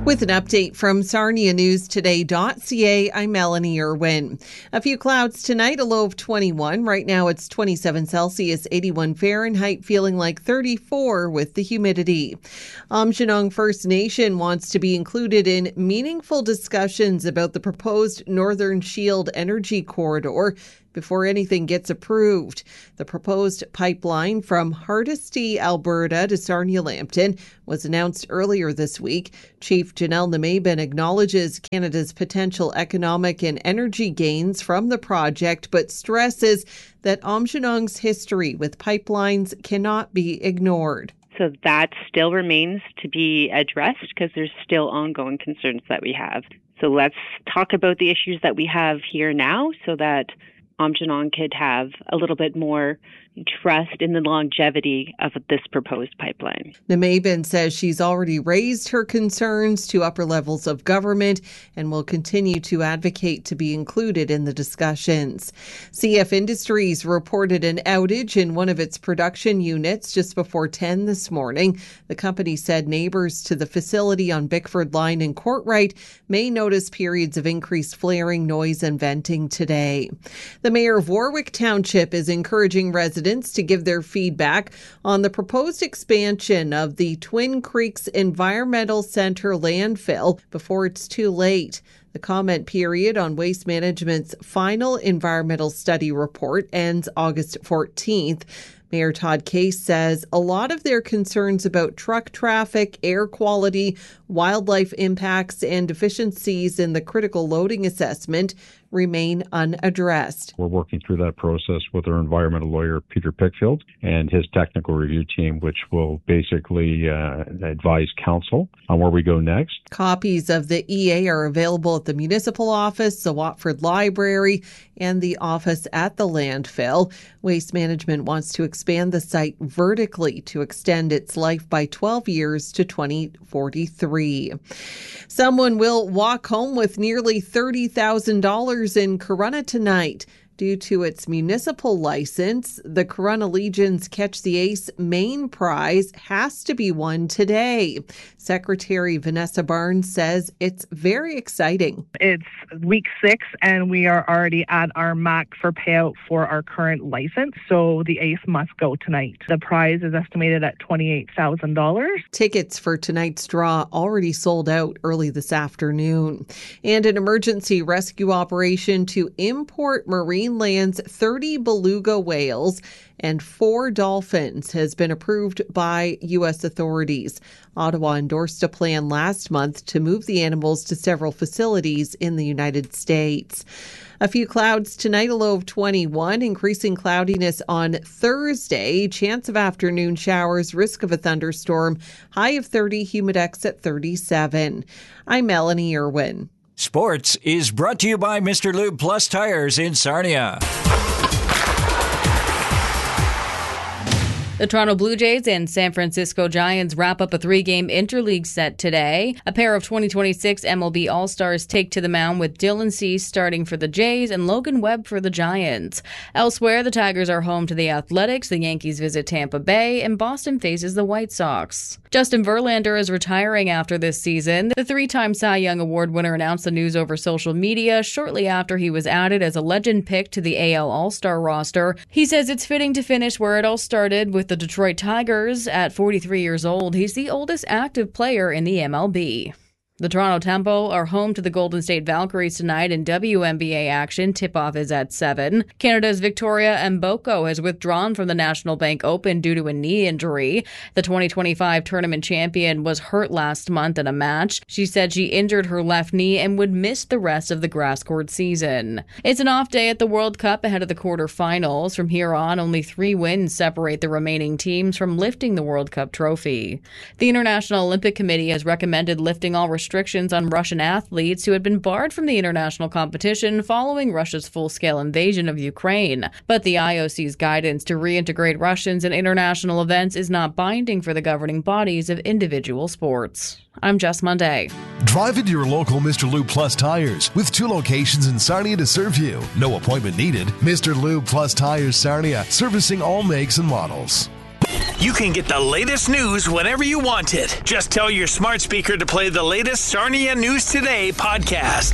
With an update from SarniaNewsToday.ca, I'm Melanie Irwin. A few clouds tonight, a low of 21. Right now it's 27 Celsius, 81 Fahrenheit, feeling like 34 with the humidity. Aamjiwnaang First Nation wants to be included in meaningful discussions about the proposed Northern Shield Energy Corridor before anything gets approved. The proposed pipeline from Hardisty, Alberta to Sarnia-Lambton was announced earlier this week. Chief Janelle Namaben acknowledges Canada's potential economic and energy gains from the project, but stresses that Aamjiwnaang's history with pipelines cannot be ignored. So that still remains to be addressed because there's still ongoing concerns that we have. So let's talk about the issues that we have here now so that Aamjiwnaang could have a little bit more trust in the longevity of this proposed pipeline. Namaben says she's already raised her concerns to upper levels of government and will continue to advocate to be included in the discussions. CF Industries reported an outage in one of its production units just before 10 this morning. The company said neighbors to the facility on Bickford Line in Courtright may notice periods of increased flaring, noise and venting today. The mayor of Warwick Township is encouraging residents to give their feedback on the proposed expansion of the Twin Creeks Environmental Centre landfill before it's too late. The comment period on Waste Management's final environmental study report ends August 14th. Mayor Todd Case says a lot of their concerns about truck traffic, air quality, wildlife impacts, and deficiencies in the critical loading assessment remain unaddressed. We're working through that process with our environmental lawyer, Peter Pickfield, and his technical review team, which will basically advise council on where we go next. Copies of the EA are available at the municipal office, the Watford Library, and the office at the landfill. Waste Management wants to expand the site vertically to extend its life by 12 years to 2043. Someone will walk home with nearly $30,000 in Corunna tonight. Due to its municipal license, the Corunna Legion's Catch the Ace main prize has to be won today. Secretary Vanessa Barnes says it's very exciting. It's week 6 and we are already at our MAC for payout for our current license, so the Ace must go tonight. The prize is estimated at $28,000. Tickets for tonight's draw already sold out early this afternoon. And an emergency rescue operation to import marine lands 30 beluga whales and 4 dolphins has been approved by U.S. authorities. Ottawa endorsed a plan last month to move the animals to several facilities in the United States. A few clouds tonight, a low of 21, increasing cloudiness on Thursday, chance of afternoon showers, risk of a thunderstorm, high of 30, humidex at 37. I'm Melanie Irwin. Sports is brought to you by Mr. Lube Plus Tires in Sarnia. The Toronto Blue Jays and San Francisco Giants wrap up a 3-game interleague set today. A pair of 2026 MLB All-Stars take to the mound with Dylan Cease starting for the Jays and Logan Webb for the Giants. Elsewhere, the Tigers are home to the Athletics, the Yankees visit Tampa Bay, and Boston faces the White Sox. Justin Verlander is retiring after this season. The 3-time Cy Young Award winner announced the news over social media shortly after he was added as a legend pick to the AL All-Star roster. He says it's fitting to finish where it all started with the Detroit Tigers. At 43 years old, he's the oldest active player in the MLB. The Toronto Tempo are home to the Golden State Valkyries tonight in WNBA action. Tip-off is at 7. Canada's Victoria Mboko has withdrawn from the National Bank Open due to a knee injury. The 2025 tournament champion was hurt last month in a match. She said she injured her left knee and would miss the rest of the grass court season. It's an off day at the World Cup ahead of the quarterfinals. From here on, only 3 wins separate the remaining teams from lifting the World Cup trophy. The International Olympic Committee has recommended lifting all restrictions on Russian athletes who had been barred from the international competition following Russia's full-scale invasion of Ukraine. But the IOC's guidance to reintegrate Russians in international events is not binding for the governing bodies of individual sports. I'm Jess Monday. Drive into your local Mr. Lube Plus Tires with 2 locations in Sarnia to serve you. No appointment needed. Mr. Lube Plus Tires Sarnia, servicing all makes and models. You can get the latest news whenever you want it. Just tell your smart speaker to play the latest Sarnia News Today podcast.